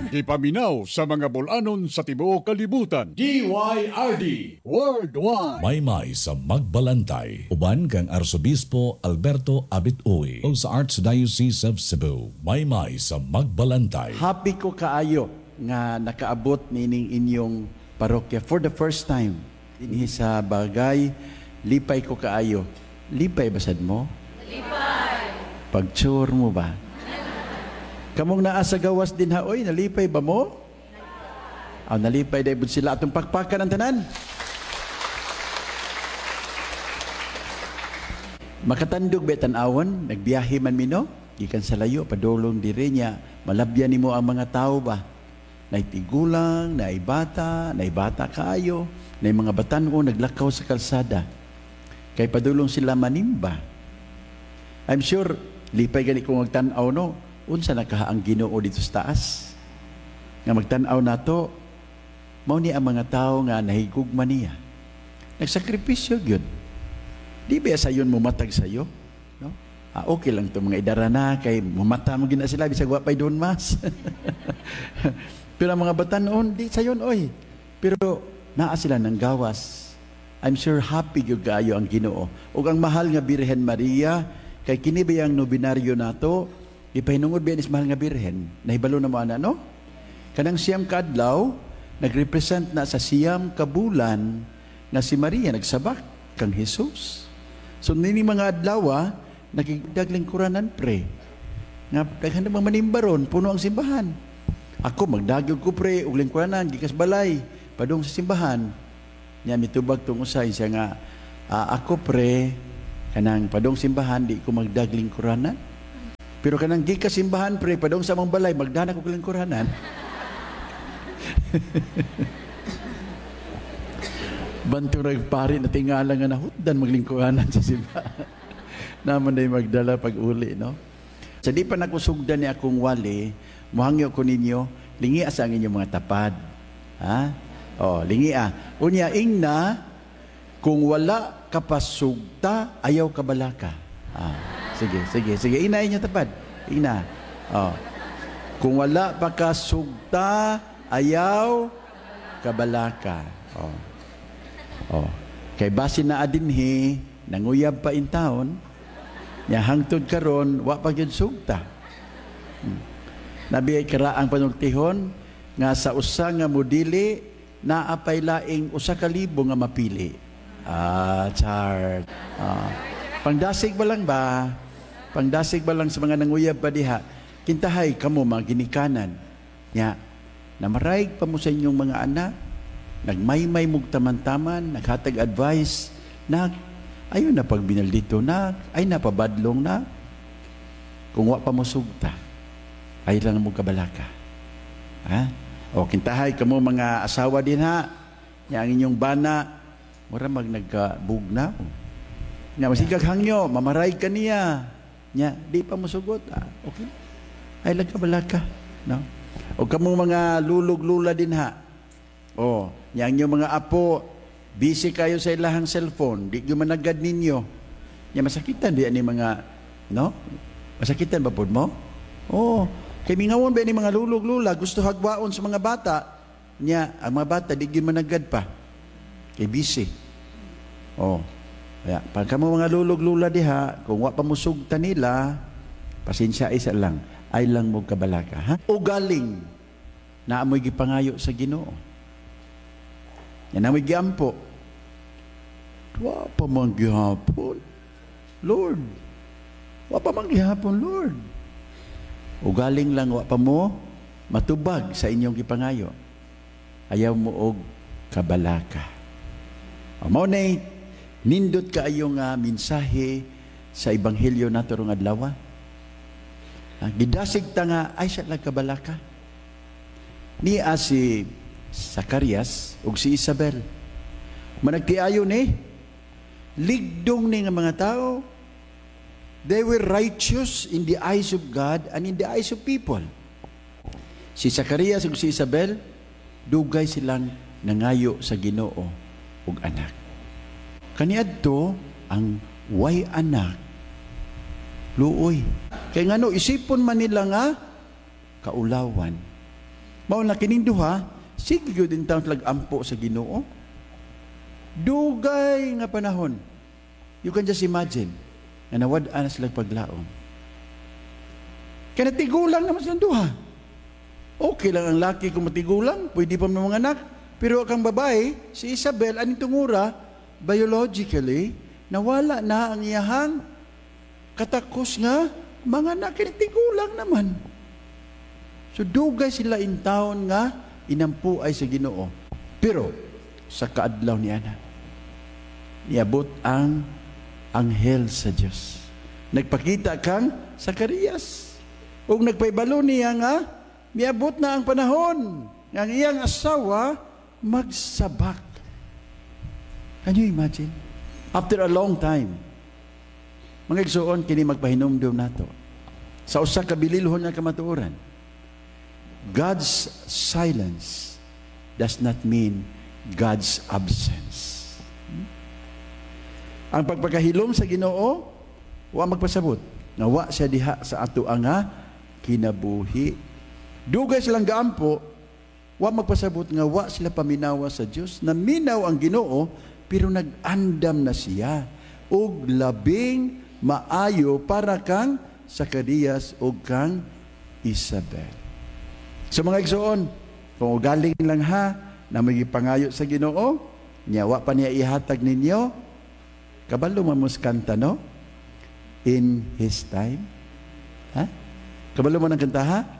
Ipaminaw sa mga bulanon sa tibuok kalibutan. DYRD Worldwide. Maymay sa Magbalantay. Uban kang Arsobispo Alberto Abit-Uy o sa Archdiocese of Cebu. Maymay sa Magbalantay. Happy ko kaayo nga nakaabot nining inyong parokya for the first time. Dinhi sa bagay, lipay ko kaayo. Lipay basad mo? Lipay. Pagtsur mo ba? Kamong naa sa gawas din ha, oy, nalipay ba mo? Nalipay dahil sila atong pakpakan ang tanan. Makatandog betan awon, nagbiyahe man mino, gikan sa layo, padulong diri niya, malabyan nimo ang mga tao ba? Naitigulang, naibata kaayo, na mga batan-o naglakaw sa kalsada. Kay padulong sila manimba. I'm sure, lipay gani kung magtanaw no, unsa nakahaang Ginoo dito sa taas nga magtan-aw nato mao ni ang mga tao nga nahigugma niya nagsakripisyo gyud di ba sayon mo matag sayo no okay lang to mga idarana kay mumata mo gina sila bisag wa pay doon mas pero ang mga batan-on di sayon oy pero naa sila ng gawas. I'm sure happy gyud kaayo ang Ginoo ug ang mahal nga Birhen Maria kay kini bayang nobinaryo nato ipahinungod ba is mahal nga birhen nahibalo na mo ana no kanang siyam kadlaw nagrepresent na sa siyam ka bulan nga si Maria nagsabak kang Jesus so nini mga adlaw nagigdagling kuranan pre nga daghan namang manimbaron puno ang simbahan ako magdagyog ko pre ug lingkuranan gikas balay padung sa simbahan nya mitubag tong usay siya nga ako pre kanang padung simbahan di ko magdagling kuranan. Pero kanang gikas simbahan pre padong sa mong balay magdana ko kalingkuranan. Banto nagpari na tingala nga nahutdan maglingkuranan sa simbahan. Naman day magdala pag uli no. Sa di pa nakusugdan ni akong wali, muhangyo ko ninyo, lingi asa ang inyong mga tapad. Ha? Lingi Unya ingna kung wala kapasugta ayaw kabalaka. Sige. Inayin niya tapad. Ina. Kung wala pa ka sugta, ayaw, kabalaka. Kay basi na adinhi, nanguyab pa in taon, nya hangtod karon, wa pa gyud sugta. Nabi ay karaang panultihon, nga sa usa nga modili, naapay laing usa ka libo nga mapili. Chart. Pangdasig ba lang ba? Pangdasig ba lang sa mga nanguyab pa diha? Kintahay kamo mga ginikanan. Nya, namaraig pa mo sa inyong mga anak, nagmaymay mong taman-taman, naghatag advice, ayun na pagbinal dito, ay napabadlong na. Kung wa pa mo sugta, ay lang mo kabalaka. Kintahay kamo mga asawa din ha. Nya, ang inyong bana, mura nagkabugna. Nya, masigag hangyo, mamaray ka niya. Nya, di pa musugot. Okay. Ay, lagkabalaka. No? O kamo mga lulog-lula din ha. Nya, ang mga apo, busy kayo sa ilahang cellphone. Di yung managad ninyo. Nya, masakitan di ani mga, no? Masakitan ba po mo? Kay mingawon ba ni mga lulog-lula, gusto hagwaon sa mga bata. Nya, ang mga bata, di yung managad pa. Kay busy. Kaya, pag kamo mga lulog-lula diha, kung wa pa musugta nila, pasensya isa lang, ay lang mo kabalaka. Ha? O galing, na amoy gipangayo sa Ginoo. Yan amoy giampo. Wa pa man gihapon, Lord. Wa pa man gihapon, Lord. O galing lang, wa pa mo matubag sa inyong gipangayo. Ayaw mo og kabalaka. Mao nay nindot kaayo nga mensahe sa ebanghelyo nato rong adlaw. Gidasig ta nga ay sa kabalaka. Niya si Zacarias ug si Isabel. Managtiayo ni ligdong ni nga mga tao. They were righteous in the eyes of God and in the eyes of people. Si Zacarias ug si Isabel dugay silang nangayo sa Ginoo ug anak. Kaniadto ang way anak luoy. Kay ngano isipon man nila nga kaulawan. Mao na kining duha, sige gyud din taon lag-ampo sa Ginoo. Dugay nga panahon. You can just imagine nga nawad-an na sila paglaom. Kaya natigulang naman silang duha. Okay lang ang laki kung matigulang, pwede pa mga anak. Pero kang babae, si Isabel, aning tungura, biologically, nawala na ang iyahang katakos nga mga anak, kinatigulang naman. So dugay sila in taon nga inampuay sa Ginoo. Pero sa kaadlaw ni Ana, niabot ang anghel sa Dios. Nagpakita kang Zacarias. Ug nagpaibalo niya nga niabot na ang panahon nga ang iyang asawa magsabak. Can you imagine? After a long time, mga igsoon kini magpahinumdum nato. Sa usa ka bililhon nga kamatuoran, God's silence does not mean God's absence. Ang pagpakahilom sa Ginoo, wa magpasabot nga wa siya diha sa ato nga kinabuhi. Dugay silang gaampo, wa magpasabot nga wa sila paminawa sa Dios. Naminaw ang Ginoo, pero nag-andam na siya og labing maayo para kang Zacarias og kang Isabel. So mga igsoon, kung galing lang ha na may pangayo sa Ginoo, nya wa pa niya ihatag ninyo, kabalo mamos kanta, no? In His time. Ha? Kabalo mo ng kanta, ha?